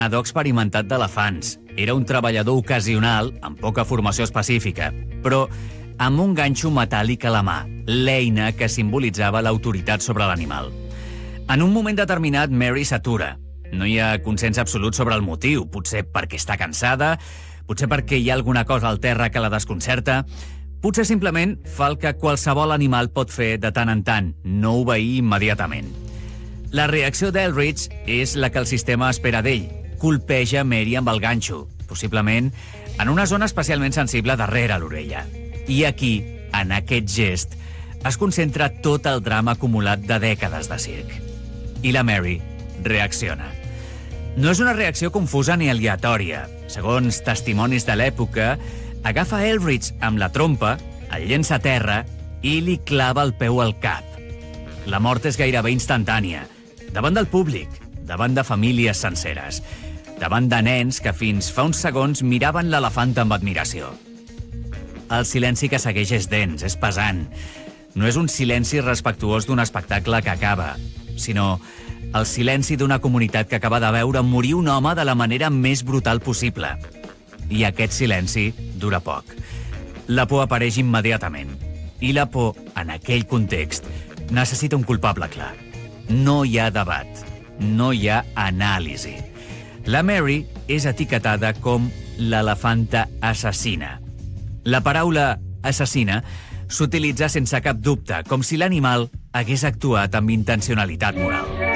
experimentat d'elefants. Era un treballador ocasional, amb poca formació específica, però amb un ganxo metàl·lic a la mà, l'eina que simbolitzava l'autoritat sobre l'animal. En un moment determinat, Mary s'atura. No hi ha consens absolut sobre el motiu, potser perquè està cansada, potser perquè hi ha alguna cosa al terra que la desconcerta, potser simplement fa el que qualsevol animal pot fer de tant en tant, no obeir immediatament. La reacció d'Eldridge és la que el sistema espera d'ell. Colpeja Mary amb el ganxo, possiblement en una zona especialment sensible darrere l'orella. I aquí, en aquest gest, es concentra tot el drama acumulat de dècades de circ. I la Mary reacciona. No és una reacció confusa ni aleatòria. Segons testimonis de l'època, agafa Eldridge amb la trompa, el llença a terra i li clava el peu al cap. La mort és gairebé instantània, davant del públic, davant de famílies senceres, davant de nens que fins fa uns segons miraven l'elefant amb admiració. El silenci que segueix és dens, és pesant. No és un silenci respectuós d'un espectacle que acaba, sinó el silenci d'una comunitat que acaba de veure morir un home de la manera més brutal possible. I aquest silenci dura poc. La por apareix immediatament. I la por, en aquell context, necessita un culpable clar. No hi ha debat. No hi ha anàlisi. La Mary és etiquetada com l'elefanta assassina. La paraula assassina s'utilitza sense cap dubte, com si l'animal hagués actuat amb intencionalitat moral.